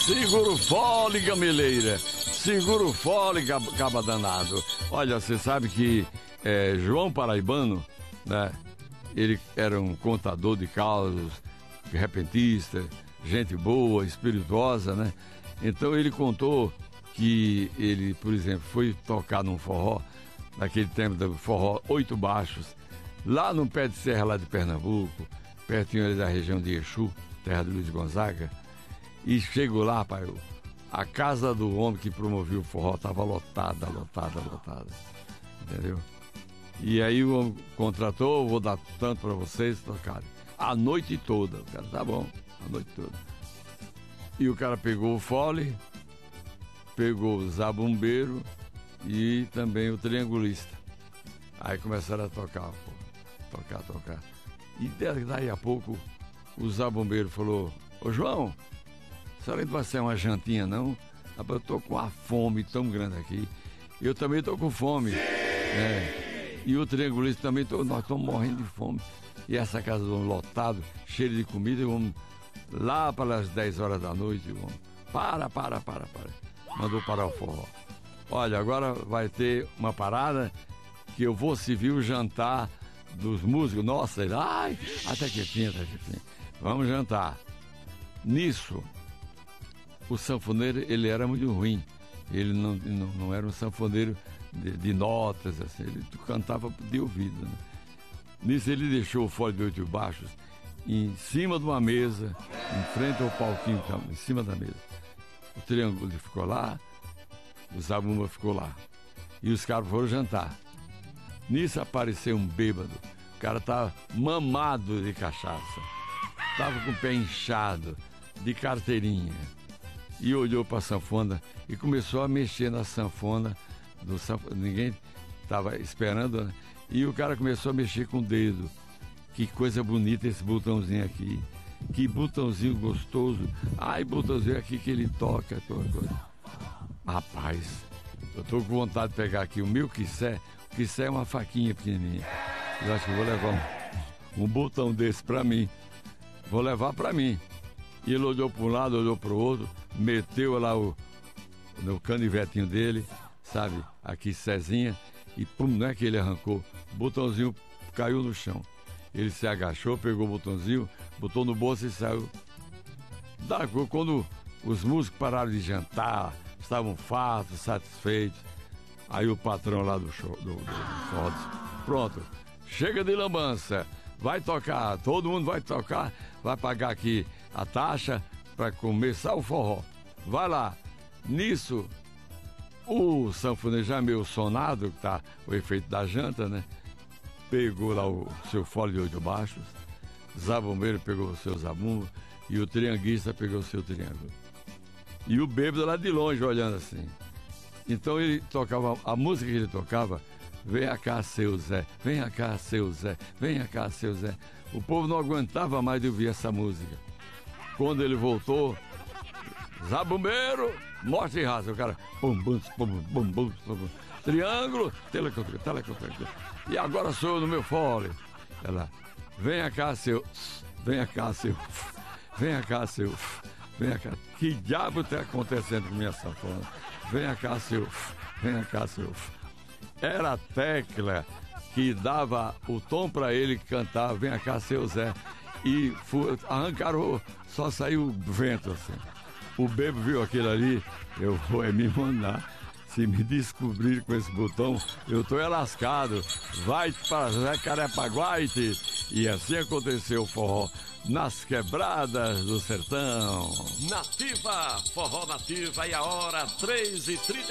Segura o fole, gameleira. Segura o fole, caba danado. Olha, você sabe que João Paraibano, né? Ele era um contador de causos, repentista, gente boa, espirituosa, né? Então ele contou que ele, por exemplo, foi tocar num forró, naquele tempo do forró 8 Baixos, lá no pé de serra lá de Pernambuco, pertinho ali da região de Exu, terra de Luiz Gonzaga, e chegou lá, pai, a casa do homem que promovia o forró estava lotada, entendeu? E aí o homem contratou, vou dar tanto para vocês tocarem, a noite toda. O cara, tá bom, a noite toda. E o cara pegou o fole, pegou o zabumbeiro e também o triangulista. Aí começaram a tocar. E daí a pouco o zabumbeiro falou: ô João, a senhora não vai ser uma jantinha não? Eu tô com uma fome tão grande aqui. Eu também tô com fome. E o triangulista também, nós estamos morrendo de fome. E essa casa do homem lotado, cheia de comida, o homem, lá para as 10 horas da noite, o homem, para. Mandou parar o forró. Olha, agora vai ter uma parada que eu vou servir o jantar dos músicos. Nossa, até que fim. Vamos jantar. Nisso, o sanfoneiro, ele era muito ruim. Ele não era um sanfoneiro de notas, assim. Ele cantava de ouvido, né? Nisso ele deixou o fole de 8 Baixos em cima de uma mesa, em frente ao palquinho, em cima da mesa. O triângulo ficou lá, o zabumba ficou lá. E os caras foram jantar. Nisso apareceu um bêbado. O cara tava mamado de cachaça. Tava com o pé inchado, de carteirinha. E olhou para a sanfona e começou a mexer na sanfona. Ninguém estava esperando, né? E o cara começou a mexer com o dedo. Que coisa bonita esse botãozinho aqui. Que botãozinho gostoso. Ai, botãozinho aqui que ele toca. Rapaz, eu tô com vontade de pegar aqui o meu quissé. O quissé é uma faquinha pequenininha. Eu acho que eu vou levar um botão desse pra mim. Vou levar pra mim. E ele olhou para um lado, olhou pro outro, meteu lá no canivetinho dele, sabe? A quissézinha. E pum, não é que ele arrancou. O botãozinho caiu no chão. Ele se agachou, pegou o botãozinho, botou no bolso e saiu. Quando os músicos pararam de jantar, estavam fartos, satisfeitos, aí o patrão lá do show, do forró disse: pronto, chega de lambança, vai tocar, todo mundo vai tocar, vai pagar aqui a taxa para começar o forró. Vai lá. Nisso, o sanfoneiro já meio sonado, que tá o efeito da janta, né? Pegou lá o seu fole de 8 Baixos, o zabumbeiro pegou o seu zabumbo e o trianguista pegou o seu triângulo. E o bêbado lá de longe olhando assim. Então ele tocava, a música que ele tocava: venha cá, seu Zé, venha cá, seu Zé, venha cá, seu Zé. O povo não aguentava mais de ouvir essa música. Quando ele voltou: zabumbeiro, morte e raça. O cara, bum, triângulo, telecontrole. E agora sou eu no meu fole. Ela: venha cá, seu, venha cá, seu, venha cá, seu, venha cá. Que diabo está acontecendo com minha sanfona? Venha cá, seu, venha cá, seu. Era a tecla que dava o tom para ele cantar: venha cá, seu Zé. E arrancaram, só saiu vento assim. O bebo viu aquilo ali: eu vou me mandar. Se me descobrir com esse botão, eu tô lascado. Vai para Jacarepaguaite. E assim aconteceu o forró nas quebradas do sertão. Nativa, forró nativa, e a hora 3h30.